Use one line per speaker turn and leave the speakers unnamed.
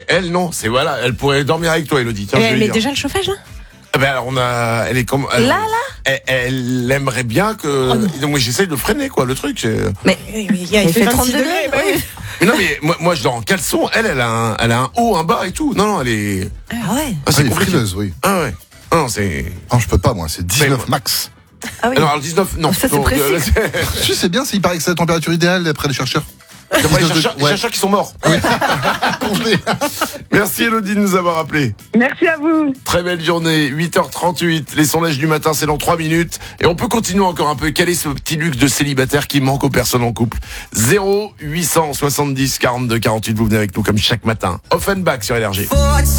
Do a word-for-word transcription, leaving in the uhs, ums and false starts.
elle, non, c'est voilà, elle pourrait dormir avec toi, Elodie. Tiens,
Et
je vais
elle
lui
met
dire.
déjà le chauffage là?
Ah ben alors on a, elle est comme. Elle,
Là, là
elle, elle aimerait bien que.
Oh non.
donc moi j'essaye de freiner quoi, le truc. c'est-
Mais
Il, y a, il
il
fait
fait
trente
trente
degrés.
degrés,
bah oui.
Mais non mais moi, moi je dors en caleçon. Elle, elle a un, elle a un haut, un bas et tout. Non non, elle est.
Ah ouais.
Ah,
C'est
c'est compliqué.
frileuse, oui.
Ah ouais. Ah non c'est.
Non, je peux pas, moi, c'est dix-neuf max.
Ah oui.
Alors le dix-neuf, non.
Ça, c'est
Donc,
précis.
là, c'est-
Si, c'est bien, il paraît que c'est la température idéale d'après les chercheurs.
Après, les
dix-neuf
chercheurs, les
ouais.
chercheurs qui sont morts.
Congelé.
Merci Elodie de nous avoir appelé.
Merci à vous.
Très belle journée, huit heures trente-huit. Les sondages du matin, c'est dans trois minutes. Et on peut continuer encore un peu. Quel est ce petit luxe de célibataire qui manque aux personnes en couple? zéro huit cent soixante-dix quarante-deux quarante-huit. Vous venez avec nous comme chaque matin. Offenbach sur Énergie.